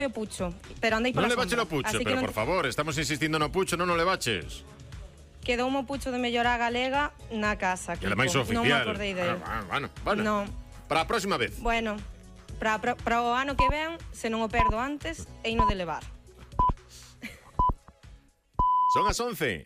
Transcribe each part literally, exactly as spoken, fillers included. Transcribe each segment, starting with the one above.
o pucho, pero andei pola Non le sombra. bache o pucho, Así que pero non- por favor, estamos insistindo no pucho, non o le baches. Quedou mo pucho de mellora galega na casa. Que é Kiko. máis Non me oficial. acordei dele. Ah, bueno, bueno. Non. Para a próxima vez. Bueno, para, para, para o ano que ven, se non o perdo antes, heino de levar. Son as once.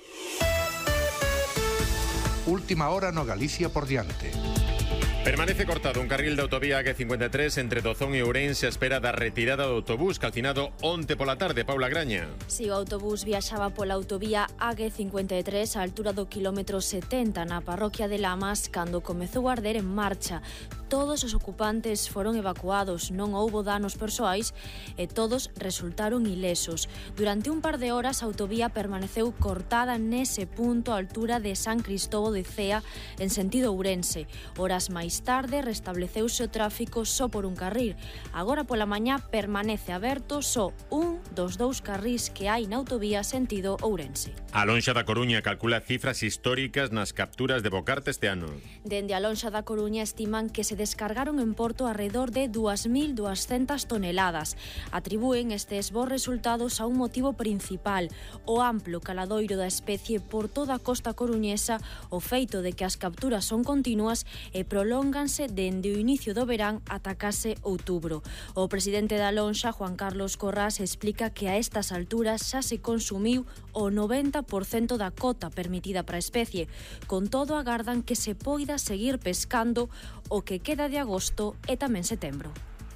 Última hora no Galicia por diante. Permanece cortado un carril de autovía A G cincuenta e tres entre Dozón e Ourense a espera da retirada do autobús calcinado onte pola tarde. Paula Graña. Si o autobús viaxaba pola autovía A G cincuenta e tres á altura do quilómetro setenta na parroquia de Lamas cando comezou a arder en marcha. Todos os ocupantes foron evacuados, non houbo danos persoais e todos resultaron ilesos. Durante un par de horas a autovía permaneceu cortada nese punto á altura de San Cristóbal de Cea en sentido Ourense. Horas máis tarde restableceuse o tráfico só por un carril. Agora pola mañá permanece aberto só un dos dous carrís que hai na autovía sentido Ourense. A Lonxa da Coruña calcula cifras históricas nas capturas de bocarte este ano. Dende a Lonxa da Coruña estiman que se descargaron en Porto alrededor de dúas mil duascentas toneladas. Atribúen estes bons resultados a un motivo principal, o amplo caladoiro da especie por toda a costa coruñesa, o feito de que as capturas son continuas e prolónganse dende o inicio do verán ata case outubro. O presidente da Lonxa, Juan Carlos Corrás, explica que a estas alturas xa se consumiu o noventa por cento da cota permitida para a especie. Con todo, agardan que se poida seguir pescando o que queda de agosto e tamén setembro.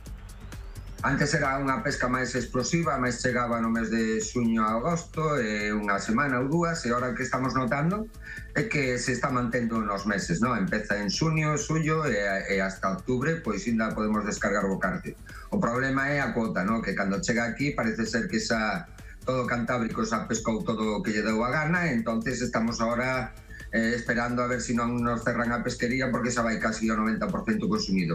Antes era unha pesca máis explosiva, máis chegaba no mes de xuño a agosto, eh, unha semana ou dúas, e agora que estamos notando é que se está mantendo nos meses, ¿no? Empeza en xuño, xullo e, e hasta octubre, pois ainda podemos descargar o bocarte. O problema é a cuota, ¿no? Que cando chega aquí parece ser que xa todo Cantábrico xa pescou todo o que lle deu a gana, entonces estamos agora eh, esperando a ver se si non nos cerran a pesquería porque xa vai casi o noventa por cento consumido.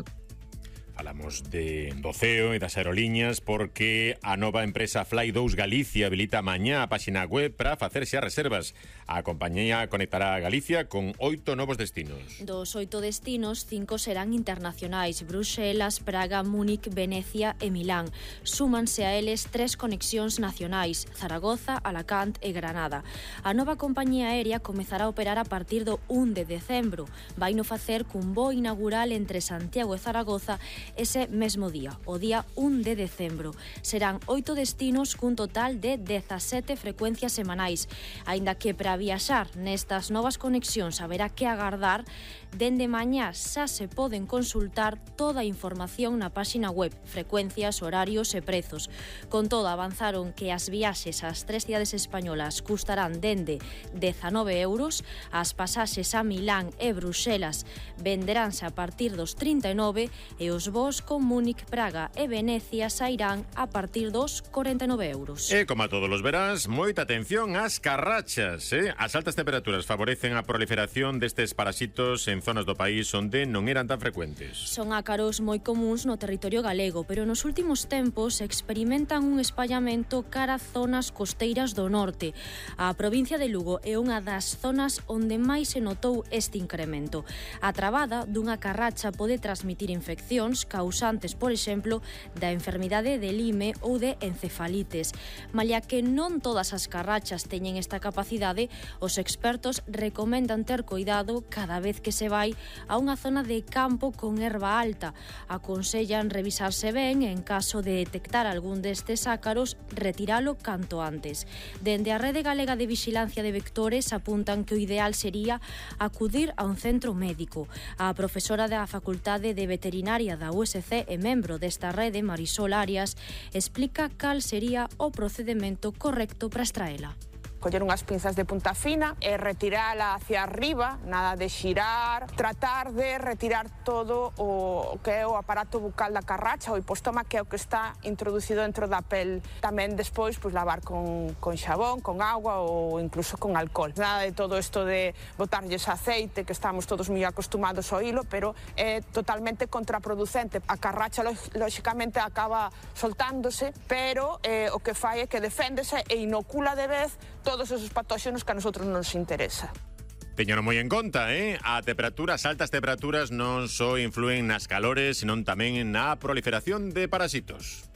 Falamos de doceo e das aerolíneas porque a nova empresa Fly dous Galicia habilita mañá a páxina web para facer xa reservas. A compañía conectará a Galicia con oito novos destinos. Dos oito destinos, cinco serán internacionais: Bruxelas, Praga, Múnich, Venecia e Milán. Súmanse a eles tres conexións nacionais: Zaragoza, Alacant e Granada. A nova compañía aérea comezará a operar a partir do un de decembro. Vaino facer cun voo inaugural entre Santiago e Zaragoza ese mesmo día, o día un de decembro. Serán oito destinos cun total de dezasete frecuencias semanais. Aínda que para viaxar nestas novas conexións haberá que agardar, dende mañá xa se poden consultar toda a información na páxina web, frecuencias, horarios e prezos. Con todo, avanzaron que as viaxes ás tres cidades españolas custarán dende dezanove euros, as pasaxes a Milán e Bruxelas venderánse a partir dos trinta e nove e os voos con Múnich, Praga e Venecia sairán a partir dos corenta e nove euros. E como a todos os verás, moita atención ás carrachas, eh? As altas temperaturas favorecen a proliferación destes parasitos en zonas do país onde non eran tan frecuentes. Son ácaros moi comuns no territorio galego, pero nos últimos tempos experimentan un espallamento cara a zonas costeiras do norte. A provincia de Lugo é unha das zonas onde máis se notou este incremento. A trabada dunha carracha pode transmitir infeccións causantes, por exemplo, da enfermidade de Lyme ou de encefalites. Malia que non todas as carrachas teñen esta capacidade, os expertos recomendan ter cuidado cada vez que se vai a unha zona de campo con herba alta. Aconsellan revisarse ben e, en caso de detectar algún destes ácaros, retiralo canto antes. Dende a Rede Galega de Vixilancia de Vectores apuntan que o ideal sería acudir a un centro médico. A profesora da Facultade de Veterinaria da U S C e membro desta rede, Marisol Arias, explica cal sería o procedimento correcto para extraela. Coller unhas pinzas de punta fina e retirala hacia arriba, nada de xirar, tratar de retirar todo o que é o aparato bucal da carracha, o hipostoma, que é o que está introducido dentro da pel. Tamén despois pois, lavar con, con xabón, con agua ou incluso con alcohol. Nada de todo isto de botarlles aceite, que estamos todos moi acostumados ao hilo, pero é totalmente contraproducente. A carracha, lóxicamente, acaba soltándose, pero eh, o que fai é que deféndese e inocula de vez todos esos patóxenos que a nosotros nos interesa. Teñano moi en conta, eh? A temperatura, as altas temperaturas non só influen nas calores, senón tamén na proliferación de parasitos.